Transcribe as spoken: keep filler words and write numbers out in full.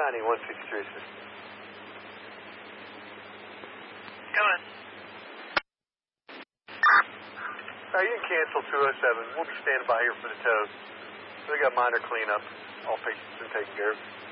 Connie, one sixty-three assistant. Coming. All right, you can cancel two oh seven. We'll be standing by here for the tow. We got minor cleanup. All patients been taken care of.